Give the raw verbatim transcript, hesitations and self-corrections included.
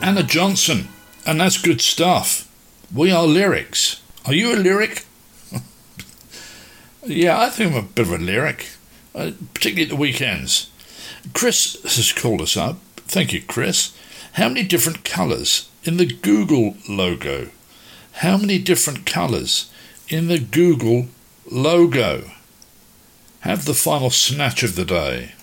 Anna Johnson, and that's good stuff. We are lyrics. Are you a lyric? Yeah, I think I'm a bit of a lyric, uh, particularly at the weekends. Chris has called us up. Thank you, Chris. How many different colours in the Google logo? How many different colours in the Google logo? Have the final snatch of the day.